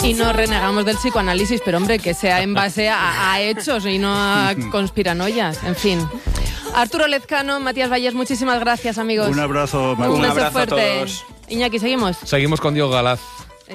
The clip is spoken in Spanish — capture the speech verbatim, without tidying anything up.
Y no renegamos del psicoanálisis, pero hombre, que sea en base a, a hechos y no a conspiranoias, en fin. Arturo Lezcano, Matías Vallés, muchísimas gracias, amigos. Un abrazo, Matías. Un Un beso abrazo fuerte. a todos. Iñaki, ¿seguimos? Seguimos con Diego Galaz.